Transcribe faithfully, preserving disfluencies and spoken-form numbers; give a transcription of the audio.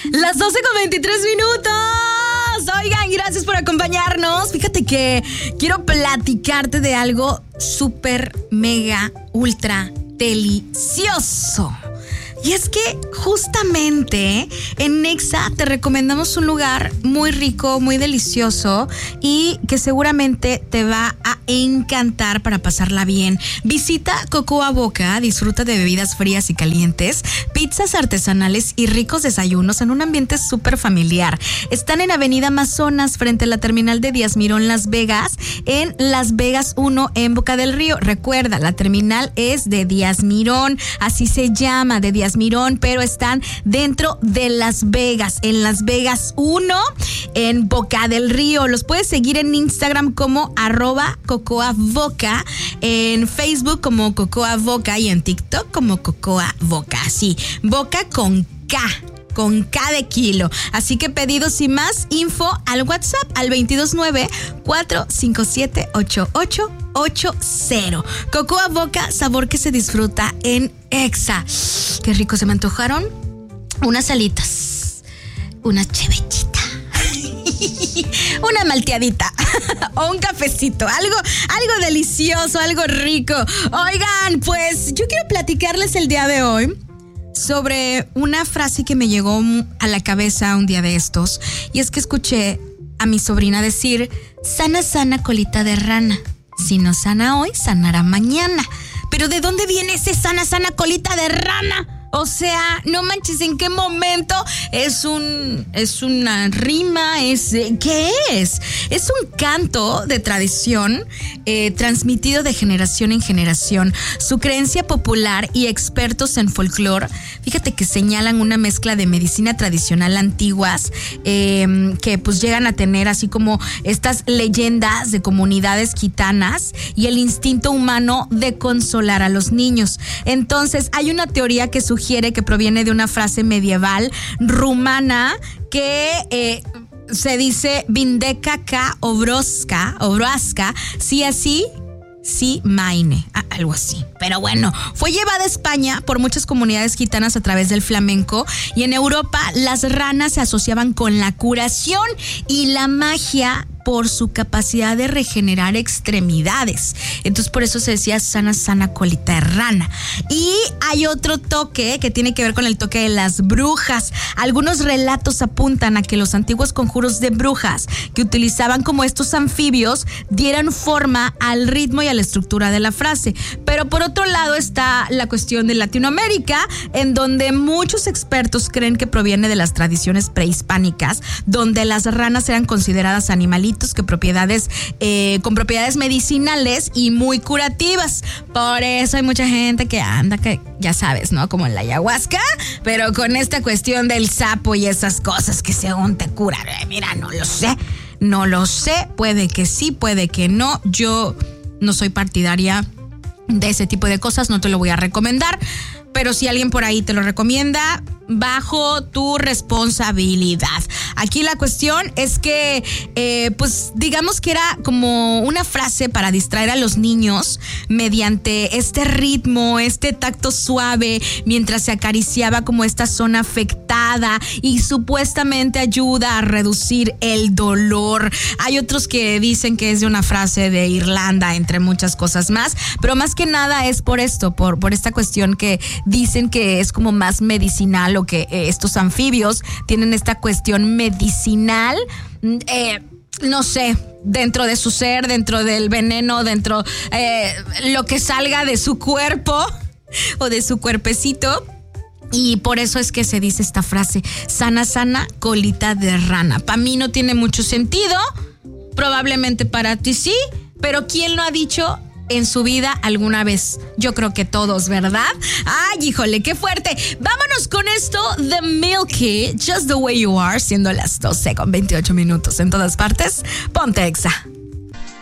Las doce con veintitrés minutos. Oigan, gracias por acompañarnos. Fíjate que quiero platicarte de algo súper, mega, ultra delicioso. Y es que justamente en Nexa te recomendamos un lugar muy rico, muy delicioso y que seguramente te va a encantar para pasarla bien. Visita Cocoa Boca, disfruta de bebidas frías y calientes, pizzas artesanales y ricos desayunos en un ambiente súper familiar. Están en Avenida Amazonas, frente a la terminal de Díaz Mirón, Las Vegas, en Las Vegas uno, en Boca del Río. Recuerda, la terminal es de Díaz Mirón, así se llama, de Díaz Mirón, pero están dentro de Las Vegas, en Las Vegas uno, en Boca del Río. Los puedes seguir en Instagram como arroba Cocoa Boca, en Facebook como Cocoa Boca y en TikTok como Cocoa Boca. Sí, Boca con K. Con K de kilo. Así que pedidos y más info al WhatsApp al veintidós nueve, cuatro cinco siete, ocho ocho ocho cero. Cocoa Boca, sabor que se disfruta en Exa. Qué rico, se me antojaron unas alitas, una chevechita, una malteadita o un cafecito, algo, algo delicioso, algo rico. Oigan, pues yo quiero platicarles el día de hoy sobre una frase que me llegó a la cabeza un día de estos, y es que escuché a mi sobrina decir: sana, sana, colita de rana. Si no sana hoy, sanará mañana. Pero ¿de dónde viene ese sana, sana, colita de rana? O sea, no manches, ¿en qué momento? Es un, es una rima, es, ¿qué es? Es un canto de tradición eh, transmitido de generación en generación. Su creencia popular y expertos en folclore, fíjate que señalan una mezcla de medicina tradicional antiguas eh, que pues llegan a tener así como estas leyendas de comunidades gitanas y el instinto humano de consolar a los niños. Entonces, hay una teoría que sugiere sugiere que proviene de una frase medieval rumana que eh, se dice vindeca ca obroska, obroaska, si así, si maine, ah, algo así. Pero bueno, fue llevada a España por muchas comunidades gitanas a través del flamenco, y en Europa las ranas se asociaban con la curación y la magia por su capacidad de regenerar extremidades. Entonces por eso se decía sana, sana, colita de rana. Y hay otro toque que tiene que ver con el toque de las brujas. Algunos relatos apuntan a que los antiguos conjuros de brujas que utilizaban como estos anfibios dieran forma al ritmo y a la estructura de la frase. Pero por otro lado está la cuestión de Latinoamérica, en donde muchos expertos creen que proviene de las tradiciones prehispánicas, donde las ranas eran consideradas animalitos que propiedades eh, con propiedades medicinales y muy curativas. Por eso hay mucha gente que anda, que ya sabes, ¿no? Como en la ayahuasca, pero con esta cuestión del sapo y esas cosas que según te curan. Eh, mira, no lo sé, no lo sé, puede que sí, puede que no. Yo no soy partidaria de ese tipo de cosas, no te lo voy a recomendar, pero si alguien por ahí te lo recomienda, bajo tu responsabilidad. Aquí la cuestión es que, eh, pues digamos que era como una frase para distraer a los niños mediante este ritmo, este tacto suave, mientras se acariciaba como esta zona afectada, y supuestamente ayuda a reducir el dolor. Hay otros que dicen que es de una frase de Irlanda, entre muchas cosas más, pero más que nada es por esto, por, por esta cuestión que dicen que es como más medicinal, o que eh, estos anfibios tienen esta cuestión medicinal, eh, no sé, dentro de su ser, dentro del veneno, dentro eh, lo que salga de su cuerpo o de su cuerpecito. Y por eso es que se dice esta frase: sana, sana, colita de rana. Para mí no tiene mucho sentido, probablemente para ti sí, pero ¿quién lo ha dicho en su vida alguna vez? Yo creo que todos, ¿verdad? Ay, híjole, qué fuerte. Vámonos con esto de Milky, Just the Way You Are, siendo las doce con veintiocho minutos en todas partes. Ponte Exa.